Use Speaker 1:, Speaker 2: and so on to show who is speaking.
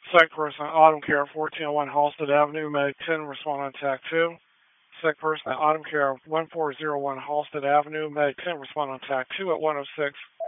Speaker 1: Second person at Autumn Care, 1401 Halstead Avenue, Medic 10, respond on TAC 2. Second person at Autumn Care, 1401 Halstead Avenue, Medic 10, respond on TAC 2 at 106